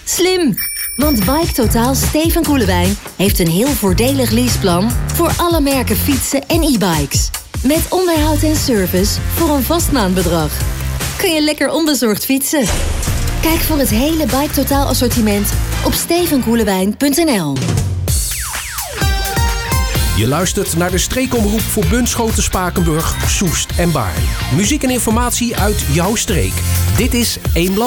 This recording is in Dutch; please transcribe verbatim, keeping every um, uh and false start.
Slim! Want Bike Totaal Steven Koelewijn heeft een heel voordelig leaseplan voor alle merken fietsen en e-bikes. Met onderhoud en service voor een vast maandbedrag. Kun je lekker onbezorgd fietsen. Kijk voor het hele Bike Totaal assortiment op steven koelewijn punt n l. Je luistert naar de streekomroep voor Bunschoten, Spakenburg, Soest en Baarn. Muziek en informatie uit jouw streek. Dit is Eemland.